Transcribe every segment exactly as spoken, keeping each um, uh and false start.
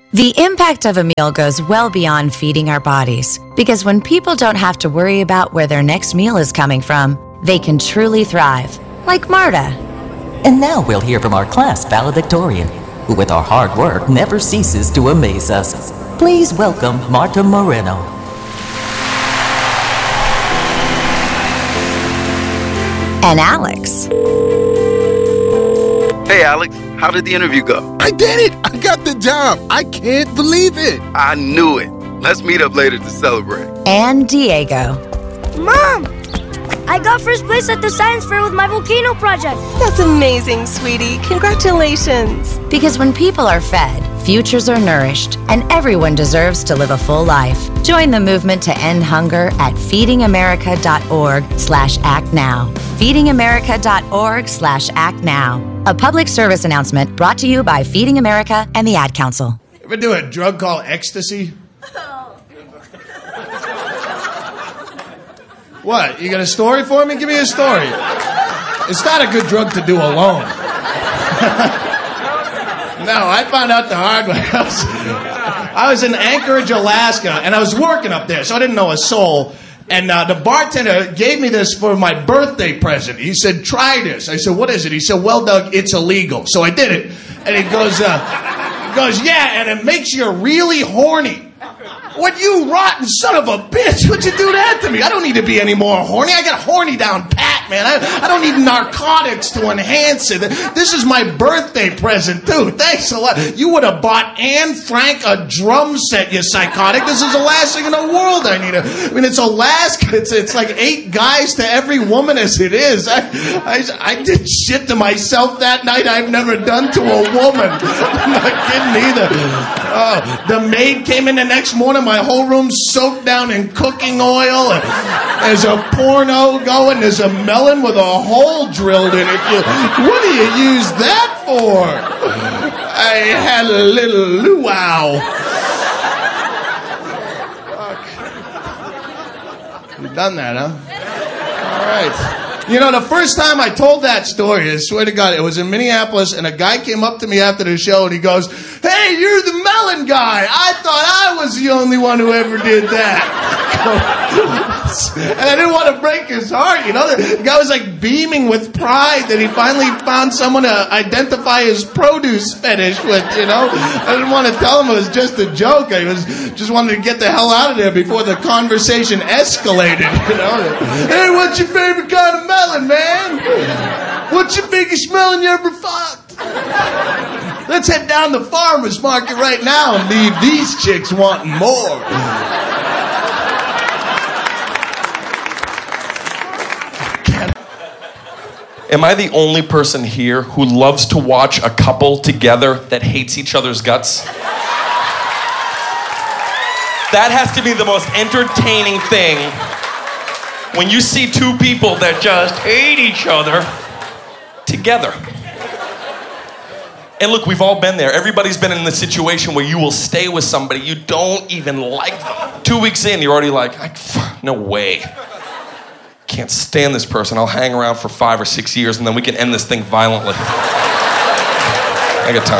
The impact of a meal goes well beyond feeding our bodies, because when people don't have to worry about where their next meal is coming from, they can truly thrive, like Marta. And now we'll hear from our class valedictorian, who with our hard work never ceases to amaze us. Please welcome Marta Moreno. And Alex. Hey, Alex, how did the interview go? I did it! I got the job! I can't believe it! I knew it. Let's meet up later to celebrate. And Diego. Mom! I got first place at the science fair with my volcano project. That's amazing, sweetie. Congratulations. Because when people are fed, futures are nourished, and everyone deserves to live a full life. Join the movement to end hunger at feedingamerica.org slash act now. feedingamerica.org slash act now. A public service announcement brought to you by Feeding America and the Ad Council. Ever do a drug called ecstasy? What? You got a story for me? Give me a story. It's not a good drug to do alone. No, I found out the hard way. I was, I was in Anchorage, Alaska, and I was working up there, so I didn't know a soul. And uh, the bartender gave me this for my birthday present. He said, try this. I said, what is it? He said, well, Doug, it's illegal. So I did it. And he goes, uh, he goes, yeah, and it makes you really horny. What, you rotten son of a bitch? What'd you do that to me? I don't need to be any more horny. I got horny down pat, man. I, I don't need narcotics to enhance it. This is my birthday present, too. Thanks a lot. You would have bought Anne Frank a drum set, you psychotic. This is the last thing in the world I need. A, I mean, it's Alaska. It's, it's like eight guys to every woman as it is. I, I, I did shit to myself that night I've never done to a woman. I'm not kidding either. Oh, the maid came in the next morning. My whole room soaked down in cooking oil. And there's a porno going. There's a melon with a hole drilled in it. What do you use that for? I had a little luau. Fuck. You've done that, huh? All right. You know, the first time I told that story, I swear to God, it was in Minneapolis, and a guy came up to me after the show, and he goes, hey, you're the melon guy. I thought I was the only one who ever did that. And I didn't want to break his heart, you know. The guy was like beaming with pride that he finally found someone to identify his produce fetish with, you know. I didn't want to tell him it was just a joke. I was just wanted to get the hell out of there before the conversation escalated, you know. Hey, what's your favorite kind of melon, man? What's your biggest melon you ever fucked? Let's head down the farmer's market right now and leave these chicks wanting more. Am I the only person here who loves to watch a couple together that hates each other's guts? That has to be the most entertaining thing. When you see two people that just hate each other together. And look, we've all been there. Everybody's been in the situation where you will stay with somebody you don't even like them. Two weeks in, you're already like, I, no way. Can't stand this person. I'll hang around for five or six years and then we can end this thing violently. I got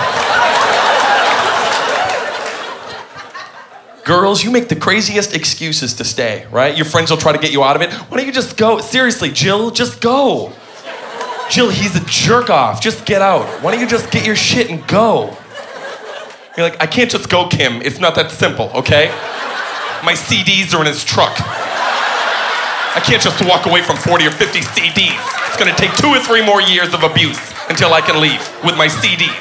time. Girls, you make the craziest excuses to stay, right? Your friends will try to get you out of it. Why don't you just go? Seriously, Jill, just go. Jill, he's a jerk off. Just get out. Why don't you just get your shit and go? You're like, I can't just go, Kim. It's not that simple, okay? My C Ds are in his truck. I can't just walk away from forty or fifty C Ds. It's gonna take two or three more years of abuse until I can leave with my C Ds.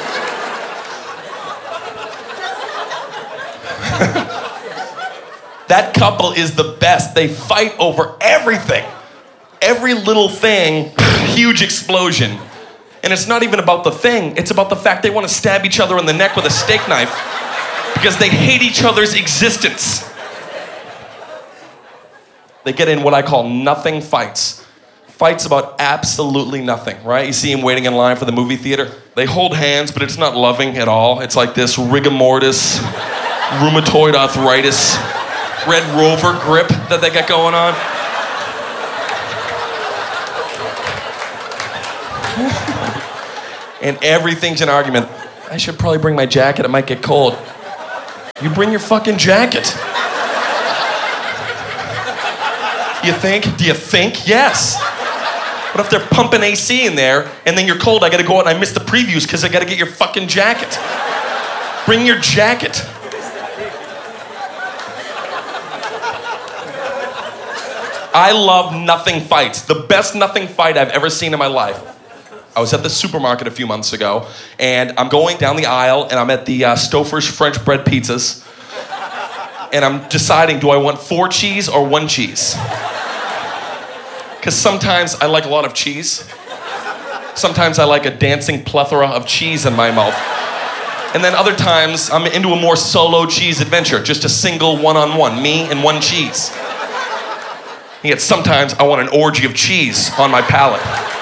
That couple is the best. They fight over everything. Every little thing, huge explosion. And it's not even about the thing. It's about the fact they want to stab each other in the neck with a steak knife because they hate each other's existence. They get in what I call nothing fights. Fights about absolutely nothing, right? You see them waiting in line for the movie theater. They hold hands, but it's not loving at all. It's like this rigor mortis, rheumatoid arthritis, Red Rover grip that they got going on. And everything's an argument. I should probably bring my jacket. It might get cold. You bring your fucking jacket. You think? Do you think? Yes. What if they're pumping A C in there and then you're cold? I gotta go out and I miss the previews because I gotta get your fucking jacket. Bring your jacket. I love nothing fights. The best nothing fight I've ever seen in my life. I was at the supermarket a few months ago, and I'm going down the aisle, and I'm at the uh, Stouffer's French bread pizzas, and I'm deciding, do I want four cheese or one cheese? Because sometimes I like a lot of cheese. Sometimes I like a dancing plethora of cheese in my mouth. And then other times, I'm into a more solo cheese adventure, just a single one-on-one, me and one cheese. And yet sometimes I want an orgy of cheese on my palate.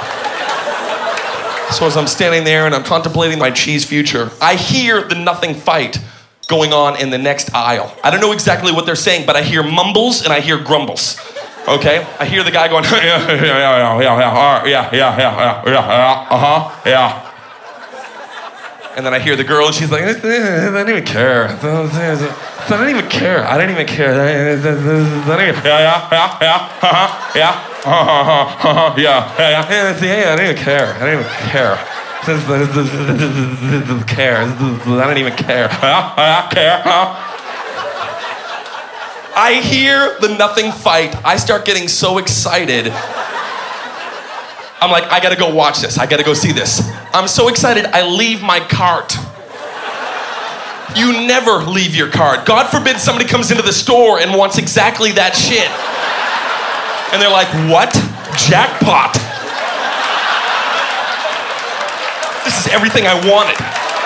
So as I'm standing there and I'm contemplating my cheese future, I hear the nothing fight going on in the next aisle. I don't know exactly what they're saying, but I hear mumbles and I hear grumbles. Okay? I hear the guy going, yeah, yeah, yeah, yeah, yeah, yeah, yeah, yeah, yeah, yeah, uh-huh, yeah. And then I hear the girl and she's like, I don't even care. I don't even care. I don't even care. I don't even care. Yeah, yeah, yeah, uh-huh, yeah. Uh-huh, yeah, yeah, yeah, yeah, I don't even care. I don't even care. care. I don't even care. I care. I hear the nothing fight. I start getting so excited. I'm like, I gotta go watch this. I gotta go see this. I'm so excited, I leave my cart. You never leave your cart. God forbid somebody comes into the store and wants exactly that shit. And they're like, what? Jackpot. This is everything I wanted.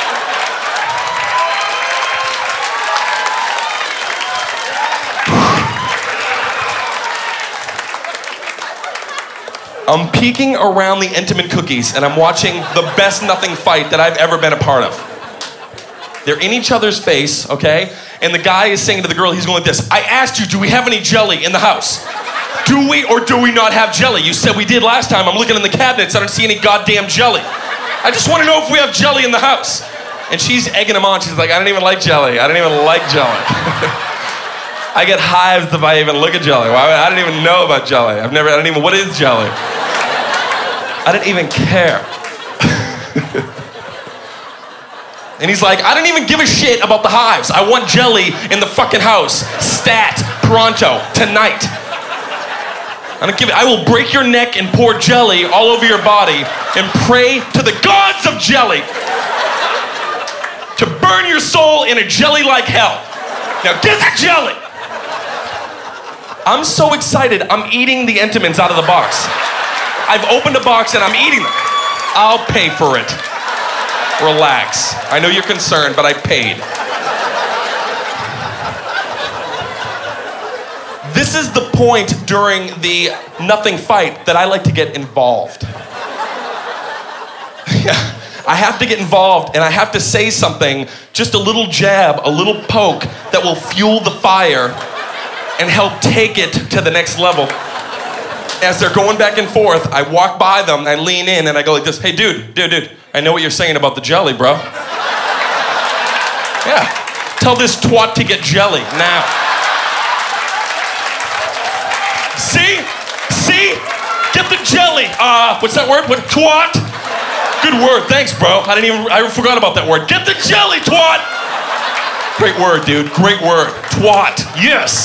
I'm peeking around the Intamin cookies and I'm watching the best nothing fight that I've ever been a part of. They're in each other's face, okay? And the guy is saying to the girl, he's going like this, I asked you, do we have any jelly in the house? Do we or do we not have jelly? You said we did last time. I'm looking in the cabinets. I don't see any goddamn jelly. I just want to know if we have jelly in the house. And she's egging him on. She's like, I don't even like jelly. I don't even like jelly. I get hives if I even look at jelly. Why? I don't even know about jelly. I've never, I don't even, what is jelly? I didn't even care. And he's like, I don't even give a shit about the hives. I want jelly in the fucking house. Stat, pronto, tonight. I don't give it. I will break your neck and pour jelly all over your body and pray to the gods of jelly to burn your soul in a jelly-like hell. Now get the jelly. I'm so excited. I'm eating the Intamins out of the box. I've opened a box and I'm eating them. I'll pay for it. Relax. I know you're concerned, but I paid. This is the point during the nothing fight that I like to get involved. Yeah, I have to get involved and I have to say something, just a little jab, a little poke that will fuel the fire and help take it to the next level. As they're going back and forth, I walk by them, I lean in and I go like this, hey dude, dude, dude, I know what you're saying about the jelly, bro. Yeah, tell this twat to get jelly now. See? See? Get the jelly. Uh, what's that word? What? Twat? Good word, thanks bro. I didn't even, I forgot about that word. Get the jelly, twat! Great word, dude, great word. Twat, yes.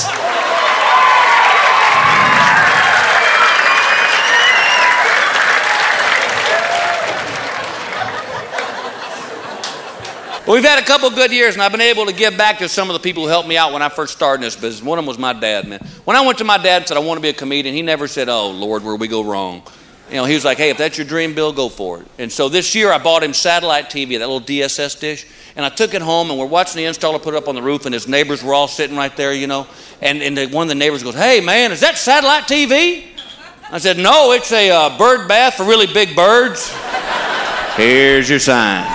Well, we've had a couple good years, and I've been able to give back to some of the people who helped me out when I first started in this business. One of them was my dad, man. When I went to my dad and said, I want to be a comedian, he never said, oh, Lord, where we go wrong. You know, he was like, hey, if that's your dream, Bill, go for it. And so this year, I bought him satellite T V, that little D S S dish, and I took it home, and we're watching the installer put it up on the roof, and his neighbors were all sitting right there, you know, and, and the, one of the neighbors goes, hey, man, is that satellite T V? I said, no, it's a uh, bird bath for really big birds. Here's your sign.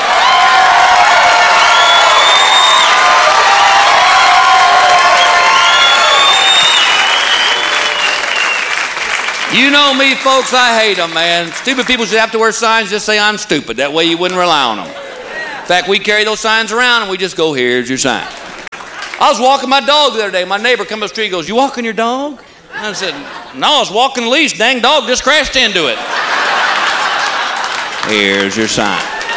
You know me, folks, I hate them, man. Stupid people should have to wear signs, just say I'm stupid. That way you wouldn't rely on them. In fact, we carry those signs around and we just go, here's your sign. I was walking my dog the other day. My neighbor come up the street and goes, you walking your dog? And I said, no, I was walking the leash. Dang dog just crashed into it. Here's your sign.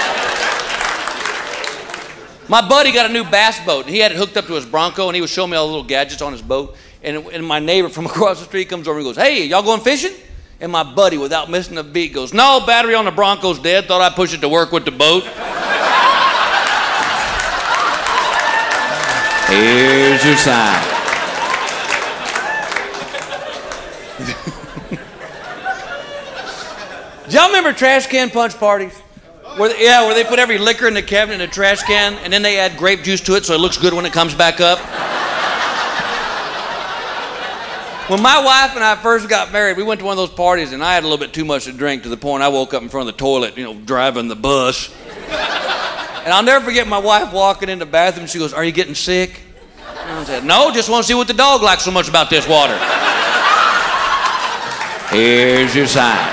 My buddy got a new bass boat, and he had it hooked up to his Bronco, and he was showing me all the little gadgets on his boat. And, and my neighbor from across the street comes over and goes, hey, y'all going fishing? And my buddy, without missing a beat, goes, no, battery on the Bronco's dead. Thought I'd push it to work with the boat. Here's your sign. Do y'all remember trash can punch parties? Where they, yeah, where they put every liquor in the cabinet in a trash can, and then they add grape juice to it so it looks good when it comes back up. When my wife and I first got married, we went to one of those parties, and I had a little bit too much to drink to the point I woke up in front of the toilet, you know, driving the bus. And I'll never forget my wife walking in the bathroom. She goes, are you getting sick? And I said, no, just want to see what the dog likes so much about this water. Here's your sign.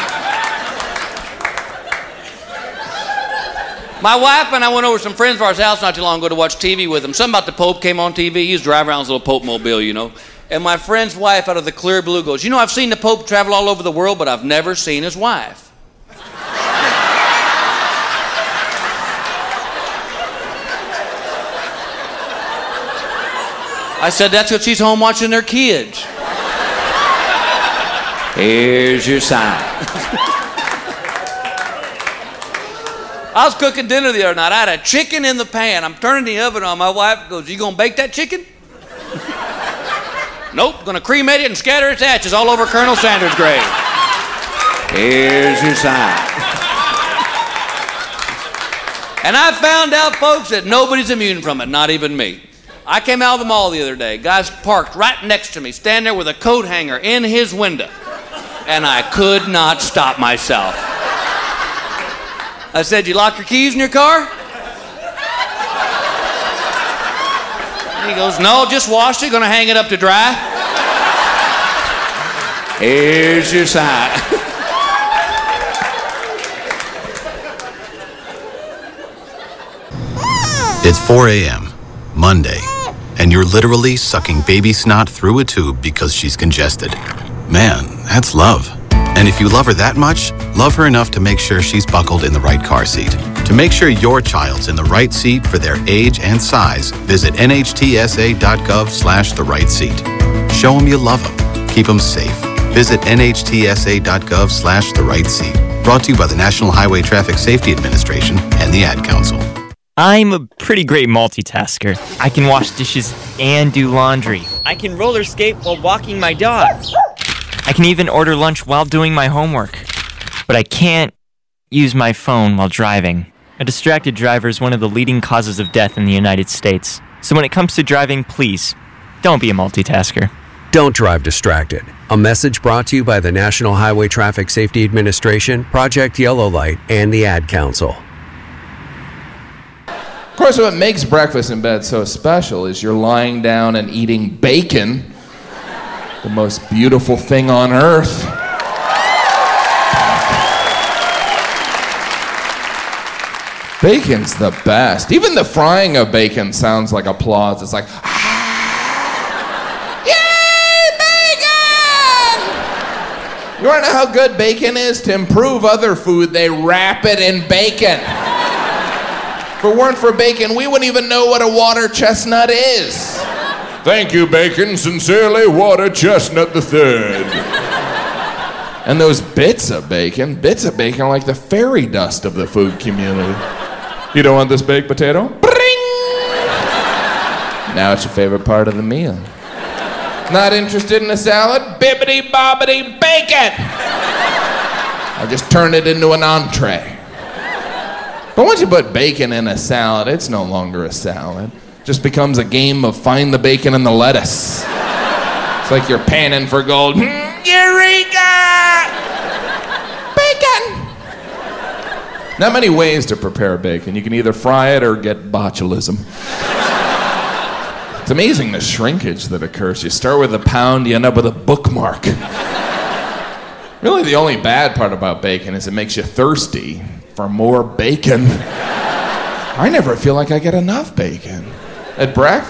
My wife and I went over to some friends of ours' house not too long ago to watch T V with them. Something about the Pope came on T V. He was driving around his little Pope mobile, you know. And my friend's wife, out of the clear blue, goes, you know, I've seen the Pope travel all over the world, but I've never seen his wife. I said, that's because she's home watching their kids. Here's your sign. I was cooking dinner the other night. I had a chicken in the pan. I'm turning the oven on. My wife goes, you gonna bake that chicken? Nope, gonna cremate it and scatter its ashes all over Colonel Sanders' grave. Here's your sign. And I found out, folks, that nobody's immune from it, not even me. I came out of the mall the other day. Guy's parked right next to me, standing there with a coat hanger in his window. And I could not stop myself. I said, you lock your keys in your car? He goes, no, just washed it, gonna hang it up to dry. Here's your sign. It's four a.m., Monday, and you're literally sucking baby snot through a tube because she's congested. Man, that's love. And if you love her that much, love her enough to make sure she's buckled in the right car seat. To make sure your child's in the right seat for their age and size, visit nhtsa.gov slash the right seat. Show them you love them. Keep them safe. Visit nhtsa.gov slash the right seat. Brought to you by the National Highway Traffic Safety Administration and the Ad Council. I'm a pretty great multitasker. I can wash dishes and do laundry. I can roller skate while walking my dog. I can even order lunch while doing my homework. But I can't use my phone while driving. A distracted driver is one of the leading causes of death in the United States. So when it comes to driving, please, don't be a multitasker. Don't drive distracted. A message brought to you by the National Highway Traffic Safety Administration, Project Yellow Light, and the Ad Council. Of course, what makes breakfast in bed so special is you're lying down and eating bacon, the most beautiful thing on earth. Bacon's the best. Even the frying of bacon sounds like applause. It's like, ah! Yay, bacon! You wanna know how good bacon is? To improve other food, they wrap it in bacon. If it weren't for bacon, we wouldn't even know what a water chestnut is. Thank you, bacon. Sincerely, Water Chestnut the Third. And those bits of bacon, bits of bacon are like the fairy dust of the food community. You don't want this baked potato? Bring! Now it's your favorite part of the meal. Not interested in a salad? Bibbidi bobbidi bacon! I just turn it into an entree. But once you put bacon in a salad, it's no longer a salad. It just becomes a game of find the bacon and the lettuce. It's like you're panning for gold. Eureka! Bacon! Not many ways to prepare bacon. You can either fry it or get botulism. It's amazing the shrinkage that occurs. You start with a pound, you end up with a bookmark. Really, the only bad part about bacon is it makes you thirsty for more bacon. I never feel like I get enough bacon. At breakfast,